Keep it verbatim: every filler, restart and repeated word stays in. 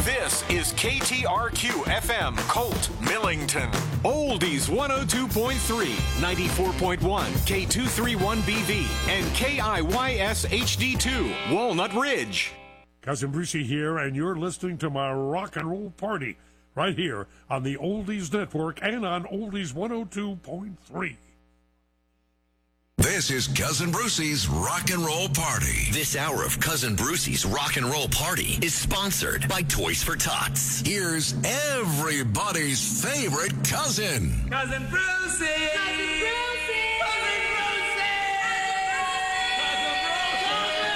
This is K T R Q F M, Colt, Millington. Oldies one oh two point three, ninety-four point one, K two thirty-one B V, and K I Y S H D two, Walnut Ridge. Cousin Brucey here, and you're listening to my rock and roll party right here on the Oldies Network and on Oldies one oh two point three. This is Cousin Brucey's Rock and Roll Party. This hour of Cousin Brucey's Rock and Roll Party is sponsored by Toys for Tots. Here's everybody's favorite cousin. Cousin Brucey! Cousin Brucey!